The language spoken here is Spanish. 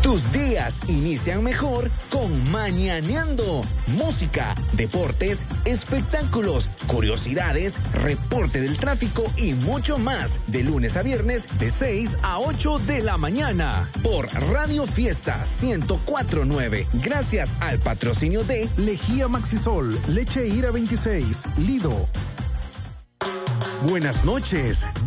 Tus días inician mejor con Mañaneando. Música, deportes, espectáculos, curiosidades, reporte del tráfico y mucho más. De lunes a viernes, de 6 a 8 de la mañana. Por Radio Fiesta 104.9. Gracias al patrocinio de Lejía Maxisol, Leche Ira 26, Lido. Buenas noches.